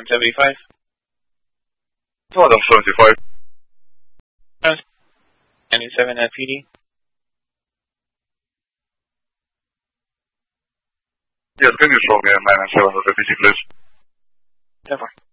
75. Adam 75. 97 at PD. Yes, can you show me a 997 with the digit, please? 10-4.